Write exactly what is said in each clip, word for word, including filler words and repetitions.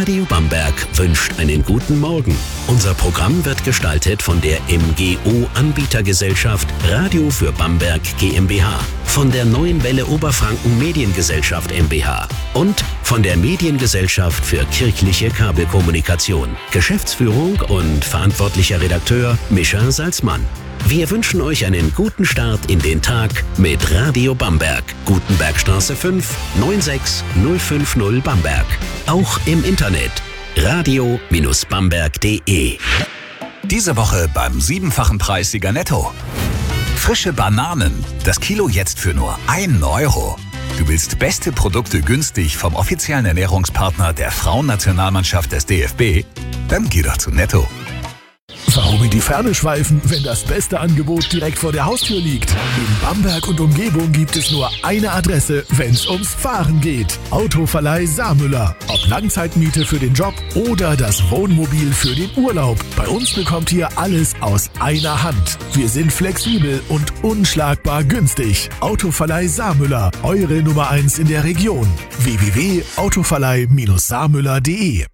Radio Bamberg wünscht einen guten Morgen. Unser Programm wird gestaltet von der M G O-Anbietergesellschaft Radio für Bamberg GmbH, von der Neuen Welle Oberfranken Mediengesellschaft MbH und von der Mediengesellschaft für kirchliche Kabelkommunikation. Geschäftsführung und verantwortlicher Redakteur Mischa Salzmann. Wir wünschen euch einen guten Start in den Tag mit Radio Bamberg. Gutenbergstraße fünf, neun sechs null fünf null Bamberg. Auch im Internet radio Bindestrich bamberg punkt de. Diese Woche beim siebenfachen Preissieger Netto. Frische Bananen, das Kilo jetzt für nur einen Euro. Du willst beste Produkte günstig vom offiziellen Ernährungspartner der Frauennationalmannschaft des D F B? Dann geh doch zu Netto. Warum in die Ferne schweifen, wenn das beste Angebot direkt vor der Haustür liegt? In Bamberg und Umgebung gibt es nur eine Adresse, wenn's ums Fahren geht. Autoverleih Saarmüller. Ob Langzeitmiete für den Job oder das Wohnmobil für den Urlaub. Bei uns bekommt ihr alles aus einer Hand. Wir sind flexibel und unschlagbar günstig. Autoverleih Saarmüller, eure Nummer eins in der Region. w w w punkt autoverleih saarmüller punkt de.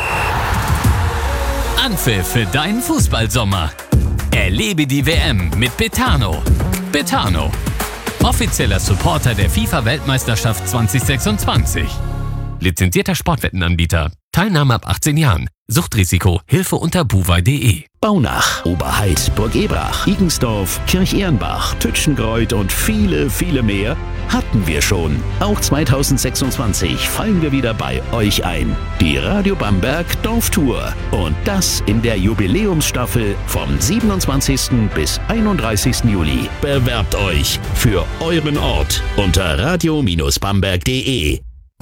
Anpfiff für deinen Fußballsommer. Erlebe die W M mit Betano. Betano, offizieller Supporter der FIFA-Weltmeisterschaft zwanzig sechsundzwanzig. Lizenzierter Sportwettenanbieter. Teilnahme ab achtzehn Jahren. Suchtrisiko. Hilfe unter buwei punkt de. Baunach, Oberheid, Burg Ebrach, Igensdorf, Kirch-Ehrenbach, Tütschenkreuth und viele, viele mehr hatten wir schon. Auch zwanzig sechsundzwanzig fallen wir wieder bei euch ein. Die Radio Bamberg Dorftour. Und das in der Jubiläumsstaffel vom siebenundzwanzigsten bis einunddreißigsten Juli. Bewerbt euch für euren Ort unter radio Bindestrich bamberg punkt de.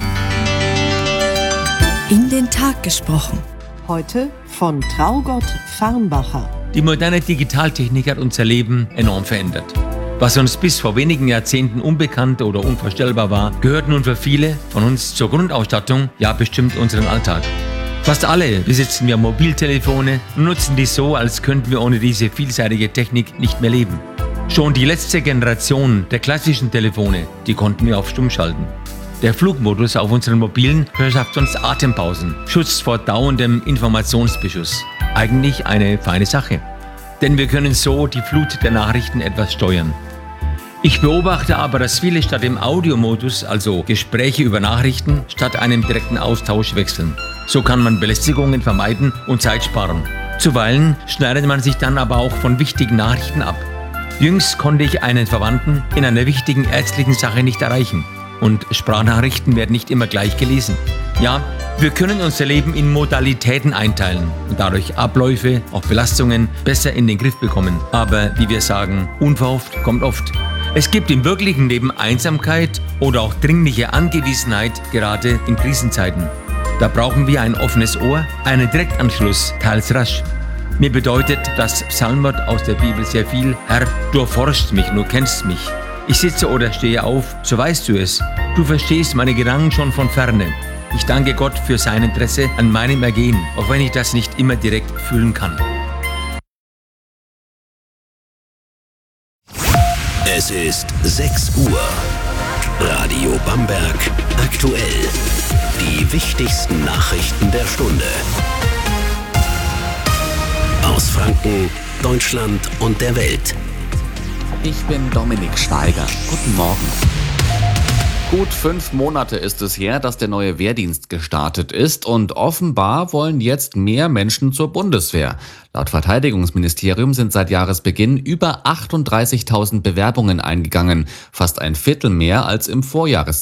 In den Tag gesprochen. Heute von Traugott Farnbacher. Die moderne Digitaltechnik hat unser Leben enorm verändert. Was uns bis vor wenigen Jahrzehnten unbekannt oder unvorstellbar war, gehört nun für viele von uns zur Grundausstattung, ja bestimmt unseren Alltag. Fast alle besitzen wir Mobiltelefone und nutzen die so, als könnten wir ohne diese vielseitige Technik nicht mehr leben. Schon die letzte Generation der klassischen Telefone, die konnten wir auf Stumm schalten. Der Flugmodus auf unseren Mobilen verschafft uns Atempausen, Schutz vor dauerndem Informationsbeschuss. Eigentlich eine feine Sache. Denn wir können so die Flut der Nachrichten etwas steuern. Ich beobachte aber, dass viele statt dem Audiomodus, also Gespräche über Nachrichten, statt einem direkten Austausch wechseln. So kann man Belästigungen vermeiden und Zeit sparen. Zuweilen schneidet man sich dann aber auch von wichtigen Nachrichten ab. Jüngst konnte ich einen Verwandten in einer wichtigen ärztlichen Sache nicht erreichen. Und Sprachnachrichten werden nicht immer gleich gelesen. Ja, wir können unser Leben in Modalitäten einteilen und dadurch Abläufe, auch Belastungen, besser in den Griff bekommen. Aber wie wir sagen, unverhofft kommt oft. Es gibt im wirklichen Leben Einsamkeit oder auch dringliche Angewiesenheit, gerade in Krisenzeiten. Da brauchen wir ein offenes Ohr, einen Direktanschluss, teils rasch. Mir bedeutet das Psalmwort aus der Bibel sehr viel: Herr, du erforschst mich, du kennst mich. Ich sitze oder stehe auf, so weißt du es. Du verstehst meine Gedanken schon von ferne. Ich danke Gott für sein Interesse an meinem Ergehen, auch wenn ich das nicht immer direkt fühlen kann. Es ist sechs Uhr. Radio Bamberg aktuell. Die wichtigsten Nachrichten der Stunde. Aus Franken, Deutschland und der Welt. Ich bin Dominik Steiger. Guten Morgen. Gut fünf Monate ist es her, dass der neue Wehrdienst gestartet ist und offenbar wollen jetzt mehr Menschen zur Bundeswehr. Laut Verteidigungsministerium sind seit Jahresbeginn über achtunddreißigtausend Bewerbungen eingegangen, fast ein Viertel mehr als im Vorjahres